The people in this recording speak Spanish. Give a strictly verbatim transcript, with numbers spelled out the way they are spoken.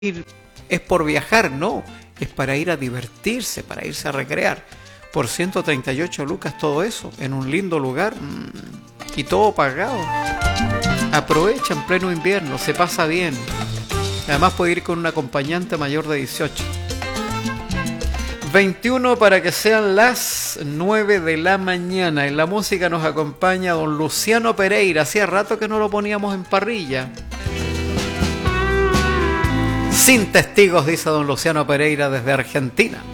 ir, es por viajar, no, es para ir a divertirse, para irse a recrear. Por ciento treinta y ocho lucas todo eso, en un lindo lugar mmm, y todo pagado. Aprovecha en pleno invierno, se pasa bien. Además puede ir con un acompañante mayor de dieciocho. veintiuno para que sean las nueve de la mañana. En la música nos acompaña don Luciano Pereira. Hacía rato que no lo poníamos en parrilla. Sin testigos, dice don Luciano Pereira desde Argentina.